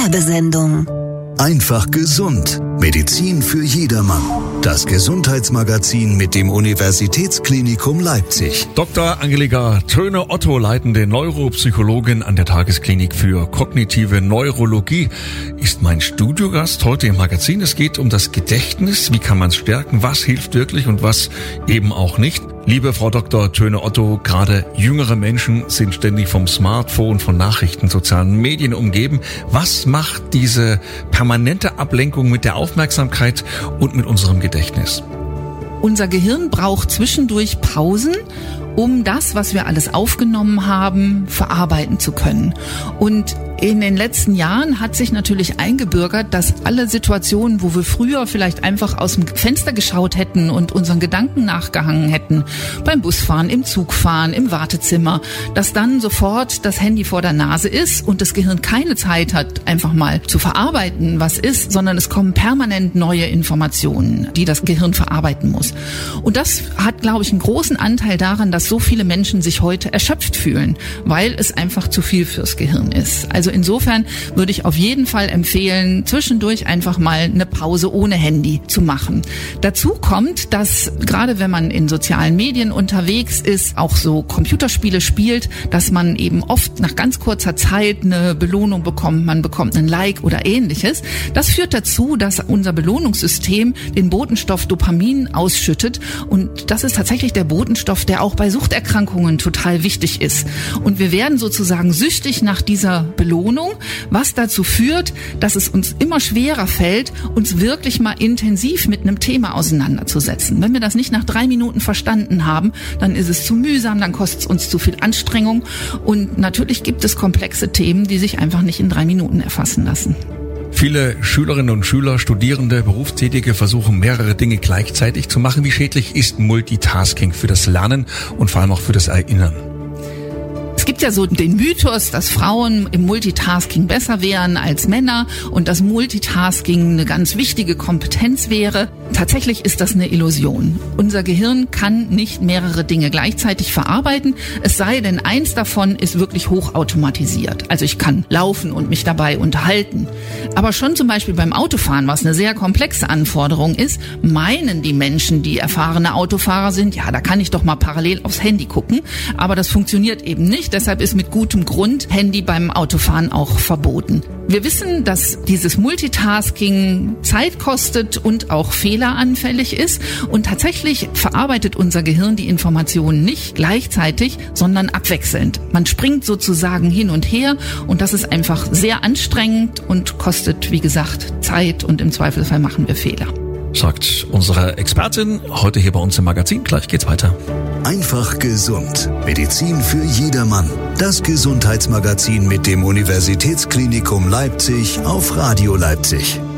Werbesendung. Einfach gesund. Medizin für jedermann. Das Gesundheitsmagazin mit dem Universitätsklinikum Leipzig. Dr. Angelika Töne-Otto, leitende Neuropsychologin an der Tagesklinik für kognitive Neurologie, ist mein Studiogast heute im Magazin. Es geht um das Gedächtnis. Wie kann man es stärken? Was hilft wirklich und was eben auch nicht? Liebe Frau Dr. Töne-Otto, gerade jüngere Menschen sind ständig vom Smartphone, von Nachrichten, sozialen Medien umgeben. Was macht diese permanente Ablenkung mit der Aufmerksamkeit und mit unserem Gedächtnis? Unser Gehirn braucht zwischendurch Pausen, um das, was wir alles aufgenommen haben, verarbeiten zu können. Und in den letzten Jahren hat sich natürlich eingebürgert, dass alle Situationen, wo wir früher vielleicht einfach aus dem Fenster geschaut hätten und unseren Gedanken nachgehangen hätten, beim Busfahren, im Zugfahren, im Wartezimmer, dass dann sofort das Handy vor der Nase ist und das Gehirn keine Zeit hat, einfach mal zu verarbeiten, was ist, sondern es kommen permanent neue Informationen, die das Gehirn verarbeiten muss. Und das hat, glaube ich, einen großen Anteil daran, dass so viele Menschen sich heute erschöpft fühlen, weil es einfach zu viel fürs Gehirn ist. Also insofern würde ich auf jeden Fall empfehlen, zwischendurch einfach mal eine Pause ohne Handy zu machen. Dazu kommt, dass gerade wenn man in sozialen Medien unterwegs ist, auch so Computerspiele spielt, dass man eben oft nach ganz kurzer Zeit eine Belohnung bekommt, man bekommt einen Like oder ähnliches. Das führt dazu, dass unser Belohnungssystem den Botenstoff Dopamin ausschüttet und das ist tatsächlich der Botenstoff, der auch bei Suchterkrankungen total wichtig ist. Und wir werden sozusagen süchtig nach dieser Belohnung, was dazu führt, dass es uns immer schwerer fällt, uns wirklich mal intensiv mit einem Thema auseinanderzusetzen. Wenn wir das nicht nach 3 Minuten verstanden haben, dann ist es zu mühsam, dann kostet es uns zu viel Anstrengung und natürlich gibt es komplexe Themen, die sich einfach nicht in 3 Minuten erfassen lassen. Viele Schülerinnen und Schüler, Studierende, Berufstätige versuchen mehrere Dinge gleichzeitig zu machen. Wie schädlich ist Multitasking für das Lernen und vor allem auch für das Erinnern? Es gibt ja so den Mythos, dass Frauen im Multitasking besser wären als Männer und dass Multitasking eine ganz wichtige Kompetenz wäre. Tatsächlich ist das eine Illusion. Unser Gehirn kann nicht mehrere Dinge gleichzeitig verarbeiten, es sei denn, eins davon ist wirklich hochautomatisiert. Also ich kann laufen und mich dabei unterhalten. Aber schon zum Beispiel beim Autofahren, was eine sehr komplexe Anforderung ist, meinen die Menschen, die erfahrene Autofahrer sind, ja, da kann ich doch mal parallel aufs Handy gucken. Aber das funktioniert eben nicht. Deshalb ist mit gutem Grund Handy beim Autofahren auch verboten. Wir wissen, dass dieses Multitasking Zeit kostet und auch fehleranfällig ist. Und tatsächlich verarbeitet unser Gehirn die Informationen nicht gleichzeitig, sondern abwechselnd. Man springt sozusagen hin und her und das ist einfach sehr anstrengend und kostet, wie gesagt, Zeit und im Zweifelsfall machen wir Fehler. Sagt unsere Expertin heute hier bei uns im Magazin. Gleich geht's weiter. Einfach gesund. Medizin für jedermann. Das Gesundheitsmagazin mit dem Universitätsklinikum Leipzig auf Radio Leipzig.